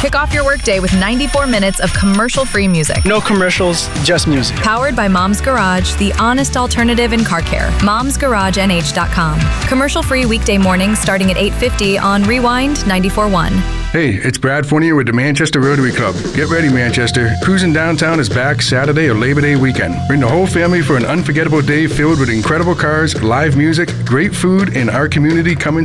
Kick off your workday with 94 minutes of commercial-free music. No commercials, just music. Powered by Mom's Garage, the honest alternative in car care. Mom'sGarageNH.com. Commercial-free weekday mornings starting at 8:50 on Rewind 94.1. Hey, it's Brad Fournier with the Manchester Rotary Club. Get ready, Manchester. Cruising Downtown is back Saturday or Labor Day weekend. Bring the whole family for an unforgettable day filled with incredible cars, live music, great food, and our community coming